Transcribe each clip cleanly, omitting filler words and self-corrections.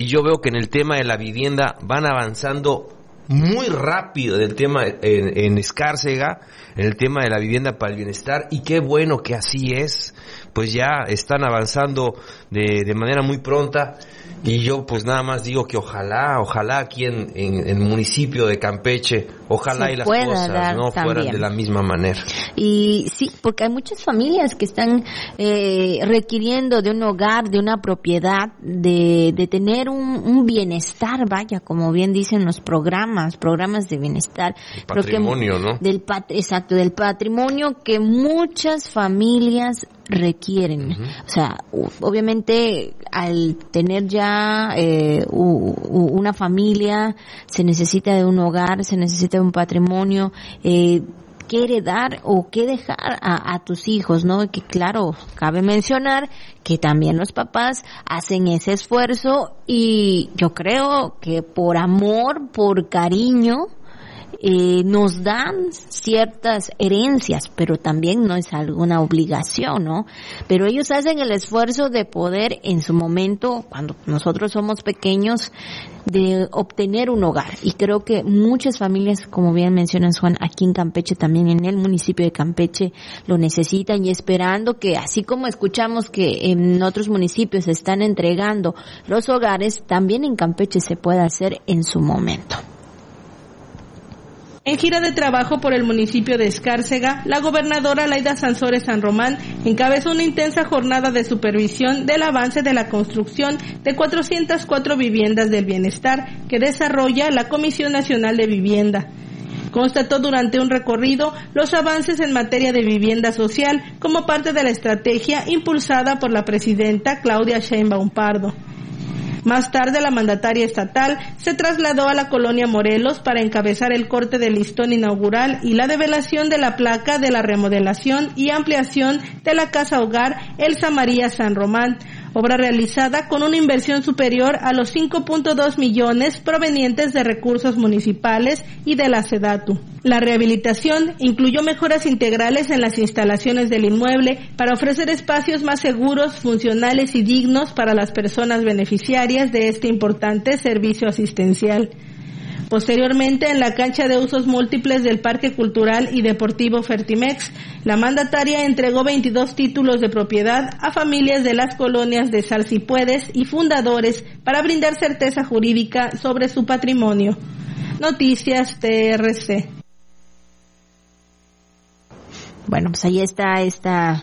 yo veo que en el tema de la vivienda van avanzando muy rápido del tema en Escárcega, en el tema de la vivienda para el bienestar, y qué bueno que así es, pues ya están avanzando de manera muy pronta, y yo pues nada más digo que ojalá aquí en el municipio de Campeche, ojalá y las cosas no fueran de la misma manera. Y sí, porque hay muchas familias que están requiriendo de un hogar, de una propiedad, de tener un bienestar, vaya, como bien dicen los programas de bienestar. El patrimonio, ¿no? Exacto, del patrimonio que muchas familias requieren. Uh-huh. O sea, obviamente al tener ya una familia, se necesita de un hogar, se necesita de un patrimonio, qué heredar o qué dejar a tus hijos, ¿no? Que claro, cabe mencionar que también los papás hacen ese esfuerzo, y yo creo que por amor, por cariño, nos dan ciertas herencias, pero también no es alguna obligación, ¿no? Pero ellos hacen el esfuerzo de poder, en su momento, cuando nosotros somos pequeños, de obtener un hogar. Y creo que muchas familias, como bien mencionas, Juan, aquí en Campeche, también en el municipio de Campeche, lo necesitan, y esperando que, así como escuchamos que en otros municipios se están entregando los hogares, también en Campeche se pueda hacer en su momento. En gira de trabajo por el municipio de Escárcega, la gobernadora Laida Sansores San Román encabezó una intensa jornada de supervisión del avance de la construcción de 404 viviendas del bienestar que desarrolla la Comisión Nacional de Vivienda. Constató durante un recorrido los avances en materia de vivienda social como parte de la estrategia impulsada por la presidenta Claudia Sheinbaum Pardo. Más tarde, la mandataria estatal se trasladó a la colonia Morelos para encabezar el corte del listón inaugural y la develación de la placa de la remodelación y ampliación de la Casa Hogar Elsa María San Román, obra realizada con una inversión superior a los 5.2 millones provenientes de recursos municipales y de la SEDATU. La rehabilitación incluyó mejoras integrales en las instalaciones del inmueble para ofrecer espacios más seguros, funcionales y dignos para las personas beneficiarias de este importante servicio asistencial. Posteriormente, en la cancha de usos múltiples del Parque Cultural y Deportivo Fertimex, la mandataria entregó 22 títulos de propiedad a familias de las colonias de Salsipuedes y fundadores para brindar certeza jurídica sobre su patrimonio. Noticias TRC. Bueno, pues ahí está esta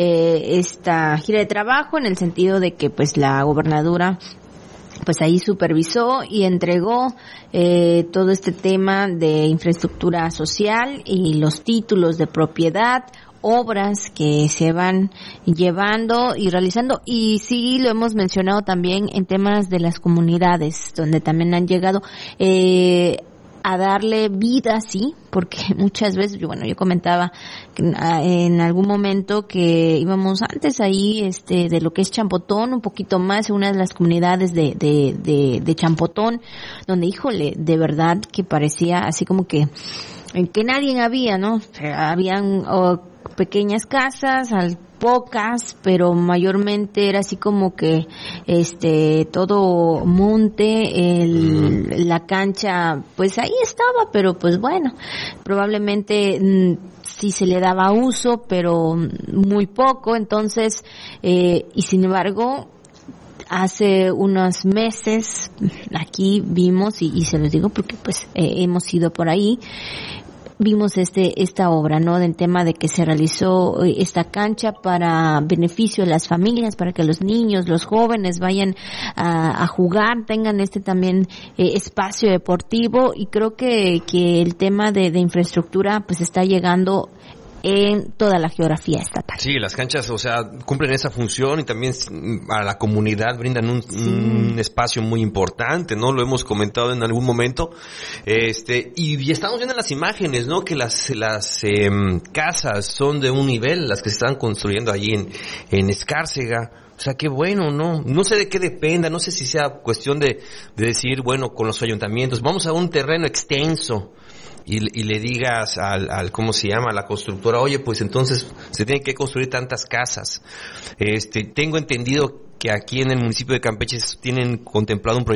gira de trabajo, en el sentido de que pues la gobernadora pues ahí supervisó y entregó todo este tema de infraestructura social y los títulos de propiedad, obras que se van llevando y realizando, y sí lo hemos mencionado también en temas de las comunidades, donde también han llegado a darle vida, sí, porque muchas veces, yo comentaba que en algún momento que íbamos antes ahí, de lo que es Champotón, un poquito más, una de las comunidades de Champotón, donde, híjole, de verdad que parecía así como que nadie había, ¿no? O sea, habían pequeñas casas, pocas, pero mayormente era así como que todo monte, la cancha pues ahí estaba, pero pues bueno, probablemente sí se le daba uso, pero muy poco. Entonces y sin embargo, hace unos meses aquí vimos, y se los digo porque pues hemos ido por ahí, vimos esta obra, ¿no? Del tema de que se realizó esta cancha para beneficio de las familias, para que los niños, los jóvenes vayan a jugar, tengan también espacio deportivo, y creo que el tema de infraestructura pues está llegando en toda la geografía estatal. Sí, las canchas, o sea, cumplen esa función y también a la comunidad brindan un espacio muy importante, ¿no? Lo hemos comentado en algún momento. Y estamos viendo las imágenes, ¿no? Que las casas son de un nivel, las que se están construyendo allí en Escárcega. O sea, qué bueno, ¿no? No sé de qué dependa, no sé si sea cuestión de decir, bueno, con los ayuntamientos, vamos a un terreno extenso, y le digas al ¿cómo se llama? A la constructora, oye, pues entonces se tienen que construir tantas casas. Tengo entendido que aquí en el municipio de Campeche tienen contemplado un proyecto